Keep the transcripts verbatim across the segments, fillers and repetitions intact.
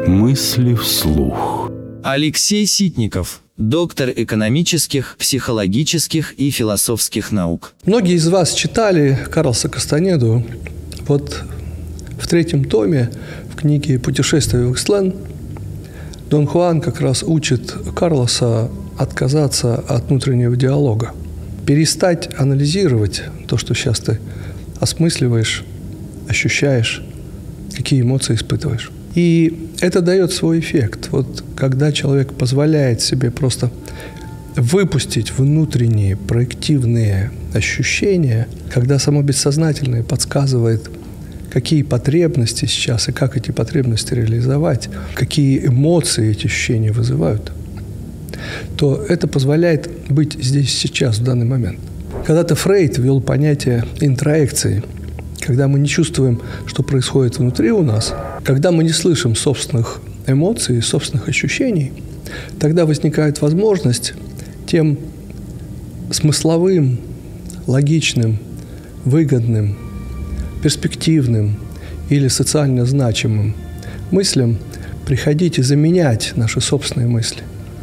Мысли вслух. Алексей Ситников, доктор экономических, психологических и философских наук. Многие из вас читали Карлоса Кастанеду. Вот в третьем томе, в книге «Путешествие в Икслен», Дон Хуан как раз учит Карлоса отказаться от внутреннего диалога, перестать анализировать то, что сейчас ты осмысливаешь, ощущаешь, какие эмоции испытываешь. И это дает свой эффект. Вот когда человек позволяет себе просто выпустить внутренние проективные ощущения, когда само бессознательное подсказывает, какие потребности сейчас и как эти потребности реализовать, какие эмоции эти ощущения вызывают, то это позволяет быть здесь сейчас, в данный момент. Когда-то Фрейд ввел понятие интроекции, когда мы не чувствуем, что происходит внутри у нас, когда мы не слышим собственных эмоций, собственных ощущений, тогда возникает возможность тем смысловым, логичным, выгодным, перспективным или социально значимым мыслям приходить и заменять наши собственные мысли.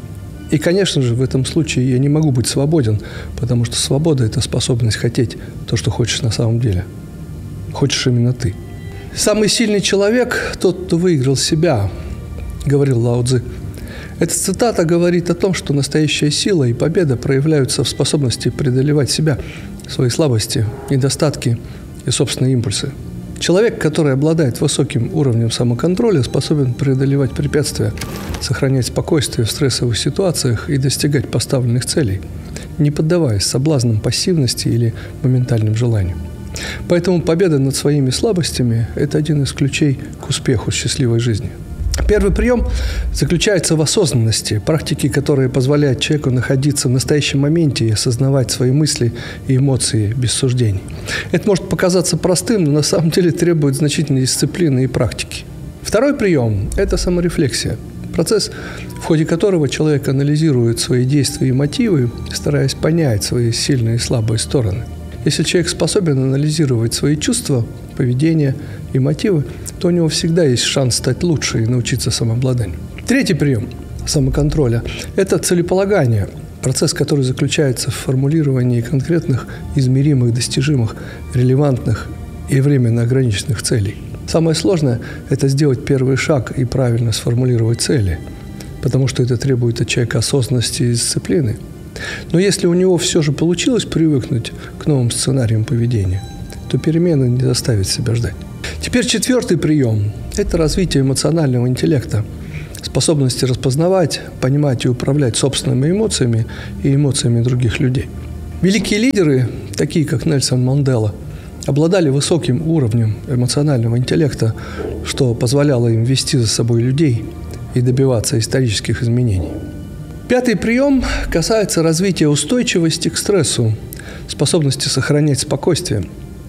И, конечно же, в этом случае я не могу быть свободен, потому что свобода – это способность хотеть то, что хочешь на самом деле. Хочешь именно ты. «Самый сильный человек – тот, кто выиграл себя», – говорил Лао Цзы. Эта цитата говорит о том, что настоящая сила и победа проявляются в способности преодолевать себя, свои слабости, недостатки и собственные импульсы. Человек, который обладает высоким уровнем самоконтроля, способен преодолевать препятствия, сохранять спокойствие в стрессовых ситуациях и достигать поставленных целей, не поддаваясь соблазнам пассивности или моментальным желаниям. Поэтому победа над своими слабостями – это один из ключей к успеху счастливой жизни. Первый прием заключается в осознанности, практике, которая позволяет человеку находиться в настоящем моменте и осознавать свои мысли и эмоции без суждений. Это может показаться простым, но на самом деле требует значительной дисциплины и практики. Второй прием – это саморефлексия. Процесс, в ходе которого человек анализирует свои действия и мотивы, стараясь понять свои сильные и слабые стороны. Если человек способен анализировать свои чувства, поведение и мотивы, то у него всегда есть шанс стать лучше и научиться самообладанию. Третий прием самоконтроля – это целеполагание, процесс, который заключается в формулировании конкретных, измеримых, достижимых, релевантных и временно ограниченных целей. Самое сложное – это сделать первый шаг и правильно сформулировать цели, потому что это требует от человека осознанности и дисциплины. Но если у него все же получилось привыкнуть к новым сценариям поведения, то перемены не заставят себя ждать. Теперь четвертый прием – это развитие эмоционального интеллекта, способности распознавать, понимать и управлять собственными эмоциями и эмоциями других людей. Великие лидеры, такие как Нельсон Мандела, обладали высоким уровнем эмоционального интеллекта, что позволяло им вести за собой людей и добиваться исторических изменений. Пятый прием касается развития устойчивости к стрессу, способности сохранять спокойствие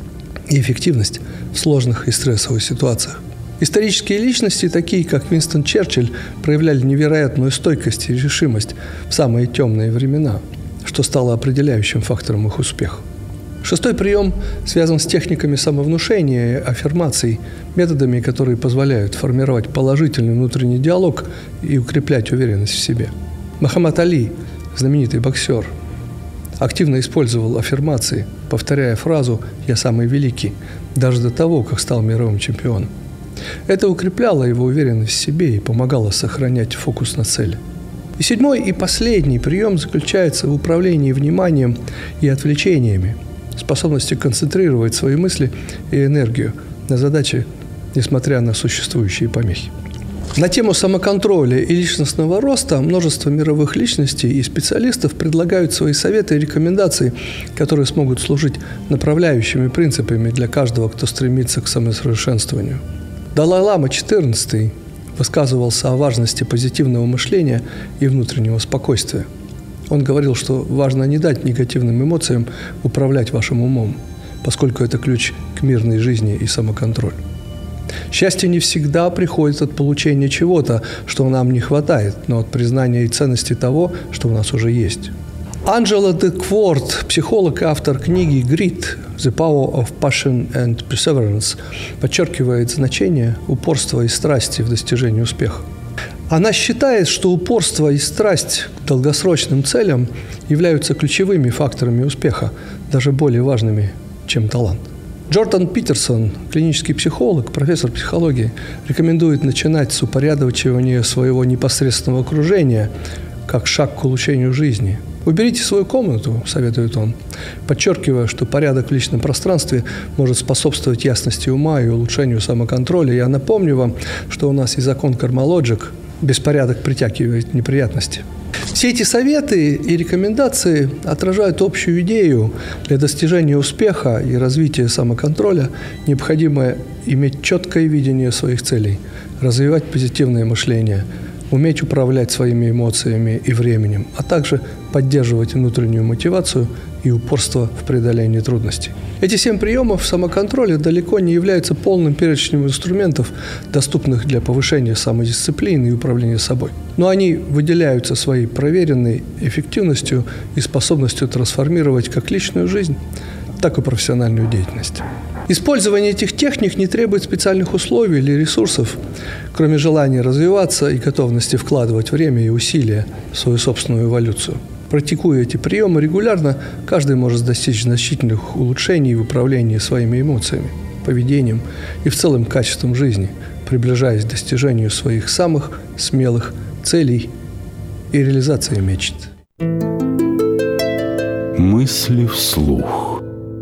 и эффективность в сложных и стрессовых ситуациях. Исторические личности, такие как Уинстон Черчилль, проявляли невероятную стойкость и решимость в самые темные времена, что стало определяющим фактором их успеха. Шестой прием связан с техниками самовнушения и аффирмаций, методами, которые позволяют формировать положительный внутренний диалог и укреплять уверенность в себе. Мухаммад Али, знаменитый боксер, активно использовал аффирмации, повторяя фразу «Я самый великий», даже до того, как стал мировым чемпионом. Это укрепляло его уверенность в себе и помогало сохранять фокус на цели. И седьмой и последний прием заключается в управлении вниманием и отвлечениями, способности концентрировать свои мысли и энергию на задачи, несмотря на существующие помехи. На тему самоконтроля и личностного роста множество мировых личностей и специалистов предлагают свои советы и рекомендации, которые смогут служить направляющими принципами для каждого, кто стремится к самосовершенствованию. Далай-лама четырнадцатый высказывался о важности позитивного мышления и внутреннего спокойствия. Он говорил, что важно не дать негативным эмоциям управлять вашим умом, поскольку это ключ к мирной жизни и самоконтролю. Счастье не всегда приходит от получения чего-то, что нам не хватает, но от признания и ценности того, что у нас уже есть. Анджела Декворт, психолог и автор книги «Грит. The Power of Passion and Perseverance», подчеркивает значение упорства и страсти в достижении успеха. Она считает, что упорство и страсть к долгосрочным целям являются ключевыми факторами успеха, даже более важными, чем талант. Джордан Питерсон, клинический психолог, профессор психологии, рекомендует начинать с упорядочивания своего непосредственного окружения как шаг к улучшению жизни. «Уберите свою комнату», – советует он, подчеркивая, что порядок в личном пространстве может способствовать ясности ума и улучшению самоконтроля. Я напомню вам, что у нас есть закон кармалоджик – беспорядок притягивает неприятности. Все эти советы и рекомендации отражают общую идею. Для достижения успеха и развития самоконтроля необходимо иметь четкое видение своих целей, развивать позитивное мышление, уметь управлять своими эмоциями и временем, а также поддерживать внутреннюю мотивацию и упорство в преодолении трудностей. Эти семь приемов самоконтроля далеко не являются полным перечнем инструментов, доступных для повышения самодисциплины и управления собой. Но они выделяются своей проверенной эффективностью и способностью трансформировать как личную жизнь, так и профессиональную деятельность. Использование этих техник не требует специальных условий или ресурсов, кроме желания развиваться и готовности вкладывать время и усилия в свою собственную эволюцию. Практикуя эти приемы регулярно, каждый может достичь значительных улучшений в управлении своими эмоциями, поведением и в целом качеством жизни, приближаясь к достижению своих самых смелых целей и реализации мечт. Мысли вслух.